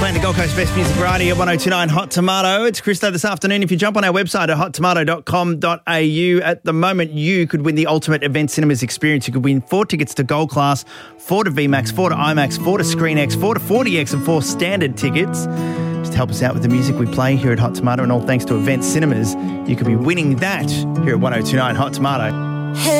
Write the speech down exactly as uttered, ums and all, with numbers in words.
playing the Gold Coast Best Music Variety at one oh two nine Hot Tomato. It's Christo this afternoon. If you jump on our website at hot tomato dot com dot a u, at the moment you could win the ultimate event cinemas experience. You could win four tickets to Gold Class, four to V MAX, four to IMAX, four to ScreenX, four to forty X and four standard tickets. Just help us out with the music we play here at Hot Tomato, and all thanks to Event Cinemas, you could be winning that here at one oh two nine Hot Tomato.